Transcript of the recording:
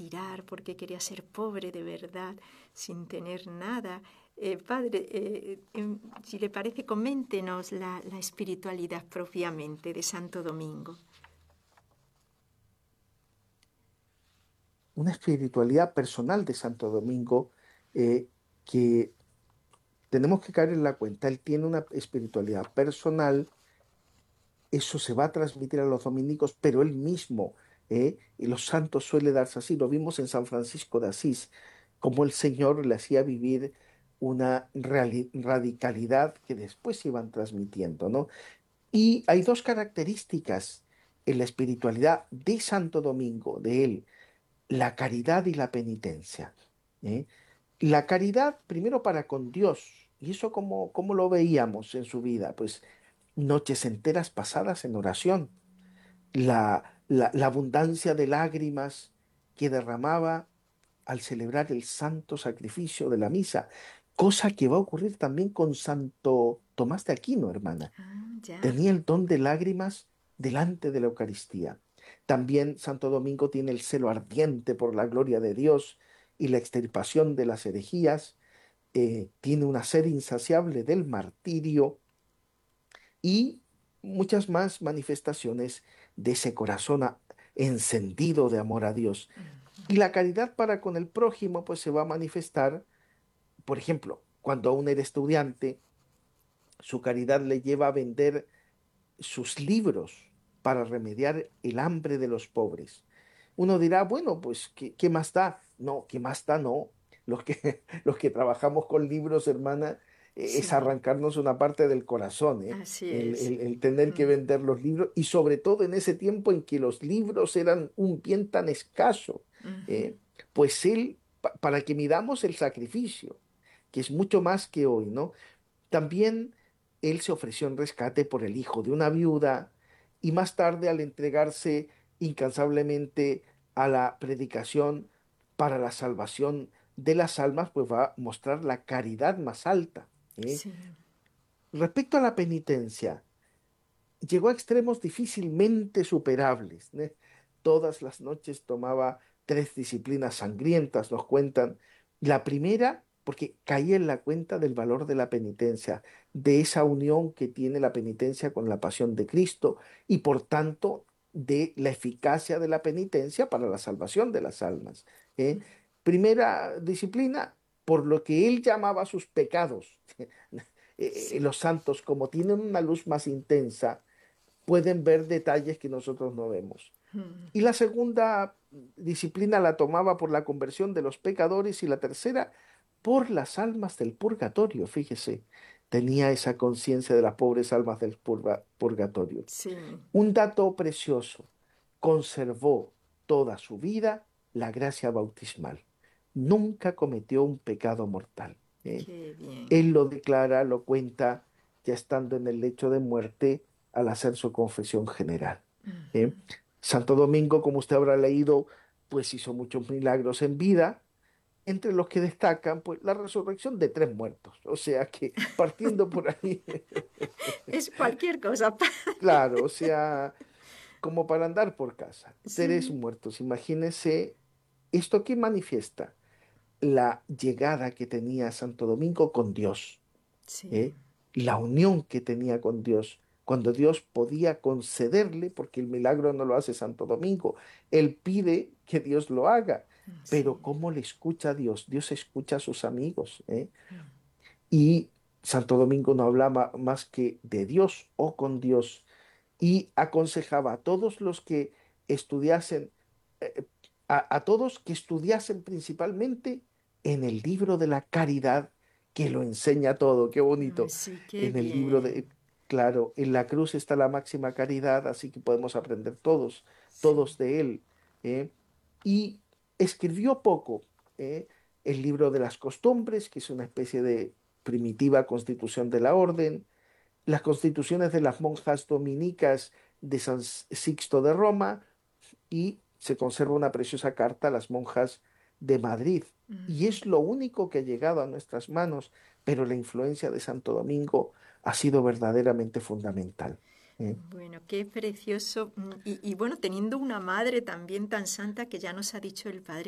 aspirar, porque quería ser pobre de verdad, sin tener nada. Padre, si le parece, coméntenos la espiritualidad propiamente de Santo Domingo. Una espiritualidad personal de Santo Domingo que tenemos que caer en la cuenta. Él tiene una espiritualidad personal, eso se va a transmitir a los dominicos, pero él mismo, y los santos suele darse así. Lo vimos en San Francisco de Asís, como el Señor le hacía vivir una radicalidad que después se iban transmitiendo, ¿no? Y hay dos características en la espiritualidad de Santo Domingo, de él, la caridad y la penitencia. ¿Eh? La caridad primero para con Dios, y eso como lo veíamos en su vida, pues noches enteras pasadas en oración, la abundancia de lágrimas que derramaba al celebrar el santo sacrificio de la misa, cosa que va a ocurrir también con Santo Tomás de Aquino, hermana. Ah, ya. Tenía el don de lágrimas delante de la Eucaristía. También Santo Domingo tiene el celo ardiente por la gloria de Dios y la extirpación de las herejías. Tiene una sed insaciable del martirio y muchas más manifestaciones de ese corazón encendido de amor a Dios. Y la caridad para con el prójimo pues se va a manifestar, por ejemplo, cuando aún era estudiante, su caridad le lleva a vender sus libros para remediar el hambre de los pobres. Uno dirá, bueno, pues, ¿qué más da? No, ¿qué más da? No. Los que trabajamos con libros, hermana, es Sí, arrancarnos una parte del corazón, ¿eh? así es. El tener que Mm, vender los libros y sobre todo en ese tiempo en que los libros eran un bien tan escaso, ujú. ¿eh? Pues él, para que midamos el sacrificio, que es mucho más que hoy, ¿no? También él se ofreció en rescate por el hijo de una viuda y más tarde al entregarse incansablemente a la predicación para la salvación de las almas, pues va a mostrar la caridad más alta. ¿Eh? Sí. Respecto a la penitencia, llegó a extremos difícilmente superables. ¿Eh? Todas las noches tomaba tres disciplinas sangrientas, nos cuentan. La primera, porque caía en la cuenta del valor de la penitencia, de esa unión que tiene la penitencia con la pasión de Cristo y por tanto de la eficacia de la penitencia para la salvación de las almas. ¿Eh? Primera disciplina, por lo que él llamaba sus pecados. Sí. Los santos, como tienen una luz más intensa, pueden ver detalles que nosotros no vemos. Mm, Y la segunda disciplina la tomaba por la conversión de los pecadores y la tercera por las almas del purgatorio, fíjese, tenía esa conciencia de las pobres almas del purgatorio. sí, Un dato precioso, conservó toda su vida la gracia bautismal. Nunca cometió un pecado mortal. ¿Eh? qué bien. Él lo declara, lo cuenta, ya estando en el lecho de muerte al hacer su confesión general. ¿Eh? Santo Domingo, como usted habrá leído, pues hizo muchos milagros en vida, entre los que destacan pues la resurrección de tres muertos. O sea que partiendo por ahí, Es cualquier cosa. claro, o sea, como para andar por casa, tres Sí, muertos. Imagínese esto que manifiesta la llegada que tenía Santo Domingo con Dios. sí, ¿Eh? La unión que tenía con Dios, cuando Dios podía concederle, porque el milagro no lo hace Santo Domingo, él pide que Dios lo haga, sí. pero ¿cómo le escucha a Dios? Dios escucha a sus amigos, ¿eh? Y Santo Domingo no hablaba más que de Dios o con Dios y aconsejaba a todos los que estudiasen, eh, a todos que estudiasen principalmente en el libro de la caridad, que lo enseña todo, qué bonito. Sí, qué En el libro bien. de, claro, en la cruz está la máxima caridad, así que podemos aprender todos, Sí, todos de él. ¿Eh? Y escribió poco, ¿eh? El libro de las costumbres, que es una especie de primitiva constitución de la orden, las constituciones de las monjas dominicas de San Sixto de Roma y se conserva una preciosa carta a las monjas de Madrid. Y es lo único que ha llegado a nuestras manos, pero la influencia de Santo Domingo ha sido verdaderamente fundamental. ¿Eh? bueno, qué precioso. Y bueno, teniendo una madre también tan santa que ya nos ha dicho el Padre